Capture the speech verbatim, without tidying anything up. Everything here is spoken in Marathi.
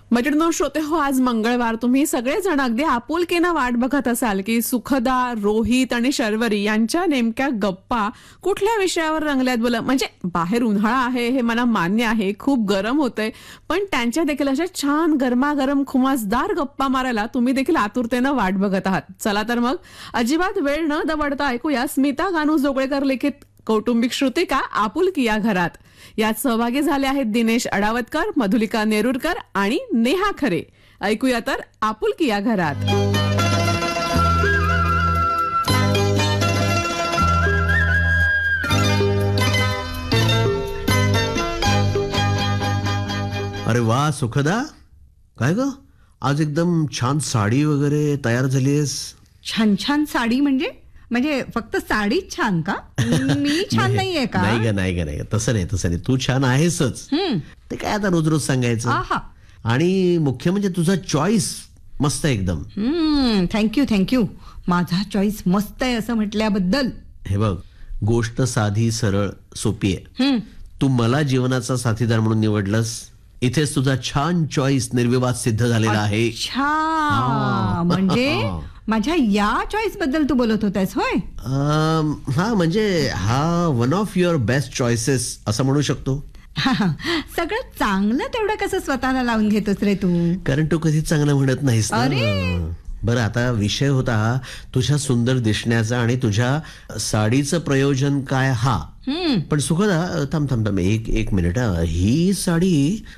मैत्रिणींनो, श्रोते हो, आज मंगळवार. तुम्ही सगळेजण अगदी आपुलकीनं वाट बघत असाल की सुखदा, रोहित आणि शर्वरी यांच्या नेमक्या गप्पा कुठल्या विषयावर रंगल्यात बोला. म्हणजे बाहेर उन्हाळा आहे हे मला मान्य आहे, खूप गरम होतंय, पण त्यांच्या देखील अशा छान गरमागरम खुमासदार गप्पा मारायला तुम्ही देखील आतुरतेनं वाट बघत आहात. चला तर मग अजिबात वेळ न दवडता ऐकूया स्मिता गानू जोगळेकर लिखित कौटुंबिक श्रुतिका आपुलकी या घरात. यात सहभागी झाले आहेत दिनेश अडावतकर, मधुलिका नेरुरकर आणि नेहा खरे. ऐकूया तर आपुलकी या घरात. अरे वा सुखदा, काय ग आज एकदम छान साडी वगैरे तयार झालीयस. छान छान साडी म्हणजे म्हणजे फक्त साडीच छान का? मी छान नाहीये का? नाही ग नाही ग नाही तसं नाही तसं नाही, तू छान आहेसच. ते काय आता रोज रोज सांगायचं. आहा. आणि मुख्य म्हणजे तुझा चॉईस मस्त आहे एकदम. Thank you thank you. माझा चॉईस मस्त आहे असं म्हटल्याबद्दल. हे बघ, गोष्ट साधी सरळ सोपी आहे. तू मला जीवनाचा साथीदार म्हणून निवडलंस, इथेच तुझा छान चॉईस निर्विवाद सिद्ध झालेला आहे. अच्छा, म्हणजे माझ्या या चॉईस बद्दल तू बोलत होतास होय? हा, म्हणजे हा one of your best choices असं म्हणू शकतो. सगळं चांगलं तेवढं कसं स्वतःला लावून घेतोस रे तू? कारण तू कधी चांगलं म्हणत नाहीस ना. बरं, आता विषय होता तुझ्या सुंदर दिसण्याचा आणि तुझ्या साडीचं प्रयोजन काय हा. पण सुखदा, थांब थांब थांब एक एक मिनिट. ही साडी